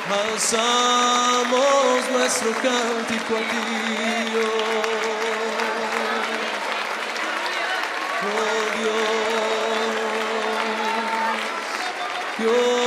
alzamos nuestro cántico a ti, oh Dios, Dios.